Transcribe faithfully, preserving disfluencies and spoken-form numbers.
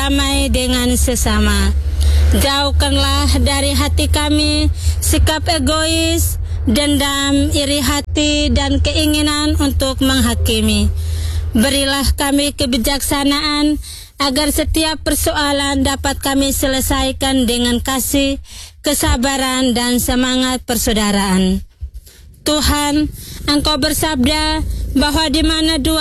berdamai dengan sesama. Jauhkanlah dari hati kami sikap egois, dendam, iri hati, dan keinginan untuk menghakimi. Berilah kami kebijaksanaan agar setiap persoalan dapat kami selesaikan dengan kasih, kesabaran, dan semangat persaudaraan. Tuhan, Engkau bersabda bahwa di mana dua